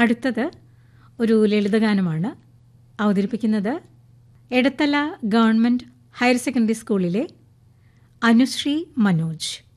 അടുത്തത് ഒരു ലളിതഗാനമാണ്. അവതരിപ്പിക്കുന്നത് എടത്തല ഗവൺമെൻറ് ഹയർ സെക്കൻഡറി സ്കൂളിലെ അനുശ്രീ മനോജ്.